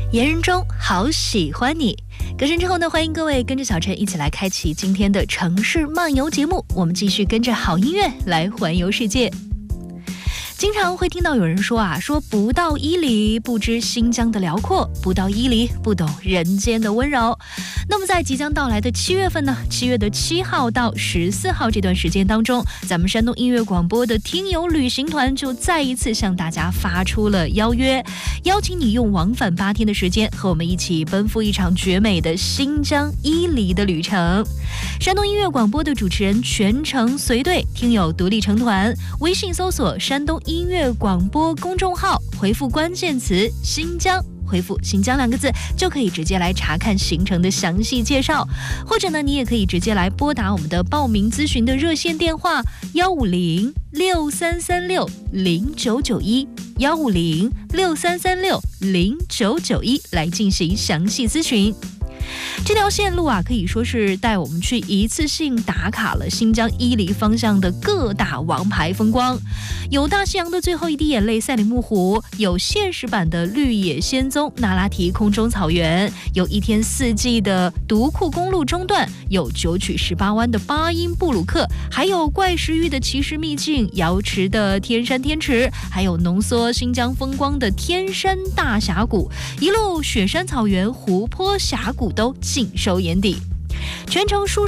言人中好喜欢你。歌声之后呢，欢迎各位跟着小陈一起来开启今天的城市漫游节目，我们继续跟着好音乐来环游世界。经常会听到有人说说不到伊犁不知新疆的辽阔，不到伊犁不懂人间的温柔。那么在即将到来的7月份呢，7月的7号到14号这段时间当中，咱们山东音乐广播的听友旅行团就再一次向大家发出了邀约，邀请你用往返8天的时间和我们一起奔赴一场绝美的新疆伊犁的旅程。山东音乐广播的主持人全程随队，听友独立成团，微信搜索山东音乐广播公众号，回复关键词新疆，回复新疆2个字就可以直接来查看行程的详细介绍。或者呢，你也可以直接来拨打我们的报名咨询的热线电话15063360991，15063360991来进行详细咨询。这条线路可以说是带我们去一次性打卡了新疆伊犁方向的各大王牌风光，有大西洋的最后一滴眼泪赛里木湖，有现实版的绿野仙踪那拉提空中草原，有一天4季的独库公路中段，有9曲18弯的巴音布鲁克，还有怪石域的奇石秘境，瑶池的天山天池，还有浓缩新疆风光的天山大峡谷，一路雪山草原湖泊峡谷都尽收眼底。全程舒